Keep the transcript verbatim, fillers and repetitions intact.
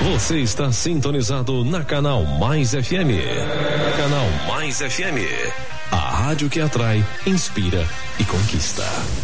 Você está sintonizado na Canal Mais F M. Canal Mais F M. A rádio que atrai, inspira e conquista.